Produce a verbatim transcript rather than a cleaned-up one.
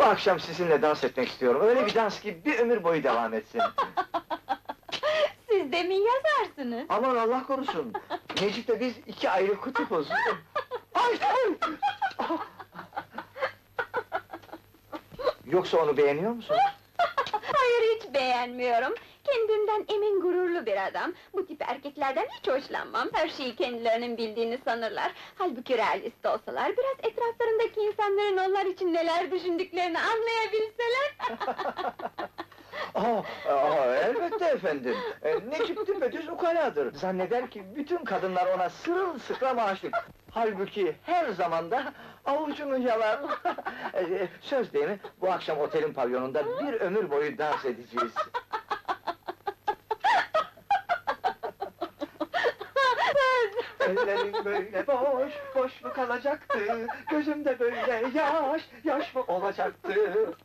akşam sizinle dans etmek istiyorum. Öyle bir dans ki bir ömür boyu devam etsin. Siz de mi yazarsınız? Aman Allah korusun! Necip'le biz iki ayrı kutupuz. Ay, ay! Yoksa onu beğeniyor musun? Hayır, hiç beğenmiyorum. Kendinden emin, gururlu bir adam. Bu tip erkeklerden hiç hoşlanmam. Her şeyi kendilerinin bildiğini sanırlar. Halbuki realist olsalar, biraz etraflarındaki insanların onlar için neler düşündüklerini anlayabilseler! Aa, aa, elbette efendim! E, Necip düpedüz ukaladır. Zanneder ki bütün kadınlar ona sırılsıklam aşık. Halbuki her zamanda avucunu yalar. E, Söz değil mi? Bu akşam otelin pavyonunda bir ömür boyu dans edeceğiz. Ellerim böyle boş, boş mu kalacaktı? Gözümde böyle yaş, yaş mı olacaktı?